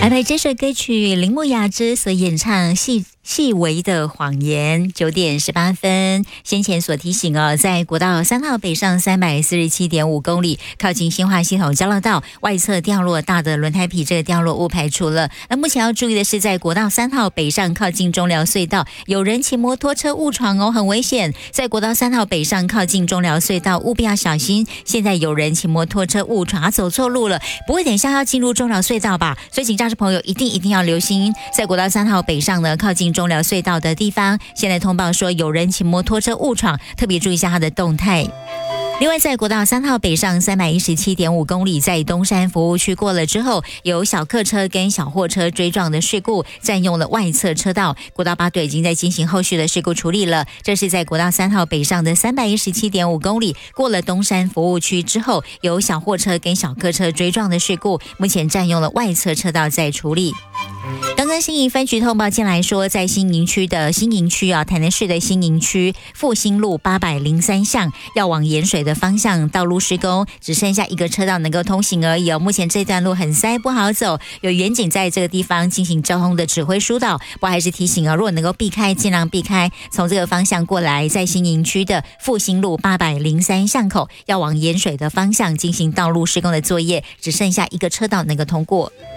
来陪这首歌曲铃木雅之所演唱细微的谎言，9点18分。先前所提醒在国道3号北上347.5公里，靠近新化系统交流道外侧掉落大的轮胎皮，这个掉落物排除了。那目前要注意的是，在国道3号北上靠近中寮隧道，有人骑摩托车误闯很危险。在国道3号北上靠近中寮隧道，务必要小心。现在有人骑摩托车误闯，走错路了，不会等一下要进入中寮隧道吧？所以请驾驶朋友一定要留心，在国道3号北上呢，靠近中寮隧道的地方，现在通报说有人骑摩托车误闯，特别注意一下他的动态。另外，在国道3号北上317.5公里，在东山服务区过了之后，有小客车跟小货车追撞的事故，占用了外侧车道。国道8队已经在进行后续的事故处理了。这是在国道3号北上的317.5公里，过了东山服务区之后，有小货车跟小客车追撞的事故，目前占用了外侧车道在处理。刚刚新营分局通报进来说，在新营区台南市的新营区复兴路803巷要往盐水的方向道路施工，只剩下一个车道能够通行而已目前这段路很塞，不好走，有员警在这个地方进行交通的指挥疏导。不过还是提醒如果能够避开，尽量避开，从这个方向过来，在新营区的复兴路803巷口要往盐水的方向进行道路施工的作业，只剩下一个车道能够通过。